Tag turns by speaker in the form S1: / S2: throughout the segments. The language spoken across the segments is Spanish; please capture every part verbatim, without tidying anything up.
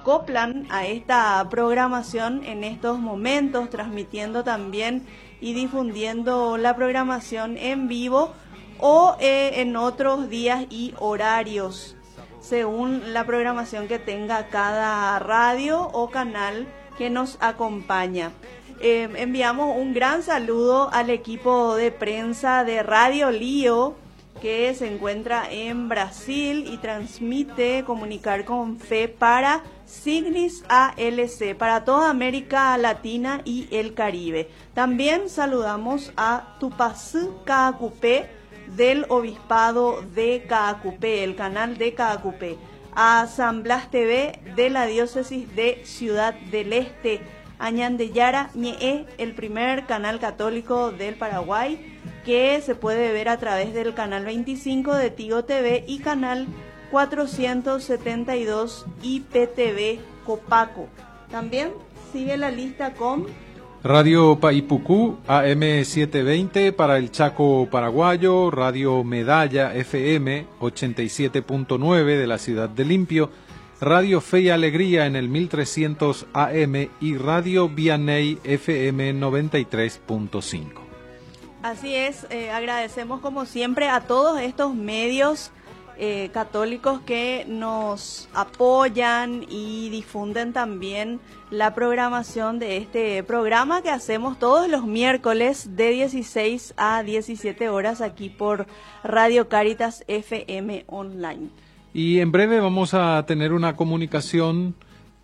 S1: acoplan a esta programación en estos momentos, transmitiendo también y difundiendo la programación en vivo o eh, en otros días y horarios, según la programación que tenga cada radio o canal que nos acompaña. Eh, enviamos un gran saludo al equipo de prensa de Radio Lío, que se encuentra en Brasil y transmite Comunicar con Fe para Signis A L C, para toda América Latina y el Caribe. También saludamos a Tupacú Caacupé del Obispado de Caacupé, el canal de Caacupé, a San Blas T V de la Diócesis de Ciudad del Este, a Ñandeyara Ñe'e, el primer canal católico del Paraguay, que se puede ver a través del canal veinticinco de Tigo T V y canal cuatrocientos setenta y dos I P T V Copaco. También sigue la lista con
S2: Radio Paipucú A M setecientos veinte para el Chaco paraguayo, Radio Medalla F M ochenta y siete punto nueve de la ciudad de Limpio, Radio Fe y Alegría en el mil trescientos A M y Radio Vianney F M noventa y tres punto cinco.
S1: Así es, eh, agradecemos como siempre a todos estos medios eh, católicos que nos apoyan y difunden también la programación de este programa que hacemos todos los miércoles de dieciséis a diecisiete horas aquí por Radio Cáritas F M Online.
S2: Y en breve vamos a tener una comunicación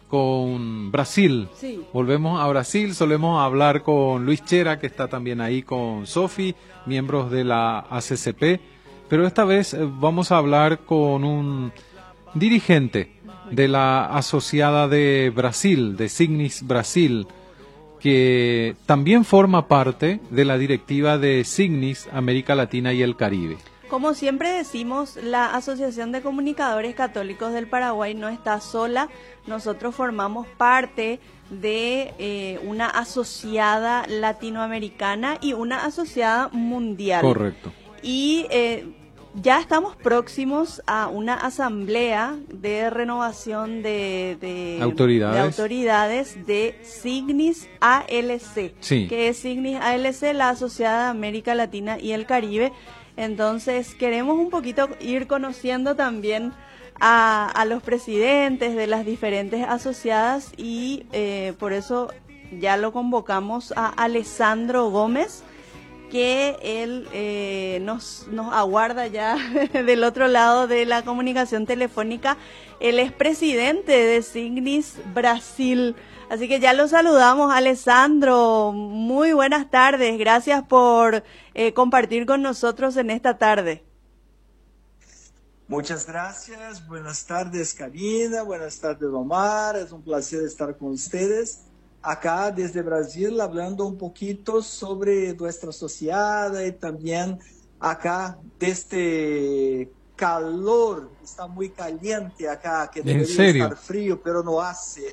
S2: con Brasil.
S1: Sí.
S2: Volvemos a Brasil, solemos hablar con Luis Chera, que está también ahí con Sofi, miembros de la A C C P, pero esta vez vamos a hablar con un dirigente de la Asociada de Brasil, de Signis Brasil, que también forma parte de la directiva de Signis América Latina y el Caribe.
S1: Como siempre decimos, la Asociación de Comunicadores Católicos del Paraguay no está sola. Nosotros formamos parte de eh, una asociada latinoamericana y una asociada mundial.
S2: Correcto.
S1: Y eh, ya estamos próximos a una asamblea de renovación de, de,
S2: autoridades.
S1: de autoridades de Signis A L C,
S2: sí.
S1: que es Signis A L C, la Asociada de América Latina y el Caribe. Entonces queremos un poquito ir conociendo también a, a los presidentes de las diferentes asociadas y eh, por eso ya lo convocamos a Alessandro Gómez, que él eh, nos, nos aguarda ya del otro lado de la comunicación telefónica. Él es presidente de Signis Brasil. Así que ya lo saludamos, Alessandro. Muy buenas tardes. Gracias por eh, compartir con nosotros en esta tarde.
S3: Muchas gracias. Buenas tardes, Karina. Buenas tardes, Omar. Es un placer estar con ustedes acá desde Brasil, hablando un poquito sobre nuestra sociedad y también acá desde calor, está muy caliente acá, que debería estar frío, pero no hace.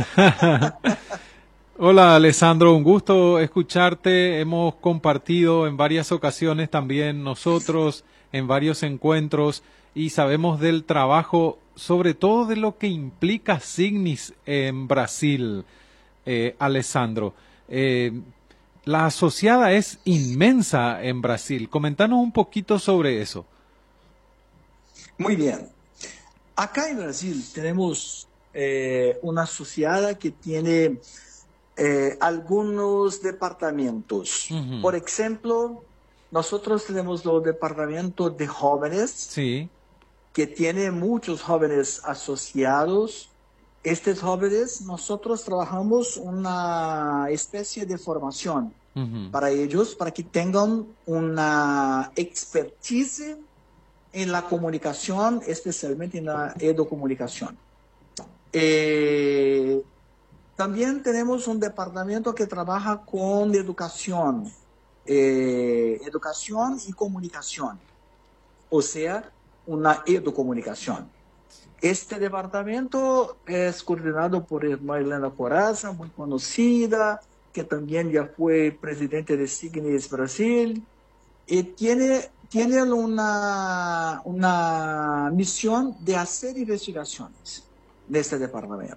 S2: Hola, Alessandro, un gusto escucharte. Hemos compartido en varias ocasiones también nosotros en varios encuentros y sabemos del trabajo, sobre todo de lo que implica Signis en Brasil, eh, Alessandro. Eh, la asociada es inmensa en Brasil. Comentanos un poquito sobre eso.
S3: Muy bien. Acá en Brasil tenemos eh, una asociada que tiene eh, algunos departamentos. Uh-huh. Por ejemplo, nosotros tenemos los departamentos de jóvenes,
S2: sí,
S3: que tiene muchos jóvenes asociados. Estos jóvenes, nosotros trabajamos una especie de formación uh-huh. para ellos, para que tengan una expertise en la comunicación, especialmente en la educomunicación. Eh, también tenemos un departamento que trabaja con educación, eh, educación y comunicación, o sea, una educomunicación. Este departamento es coordinado por Marilena Coraza, muy conocida, que también ya fue presidente de Signis Brasil, y tiene... tiene una, una misión de hacer investigaciones en este departamento.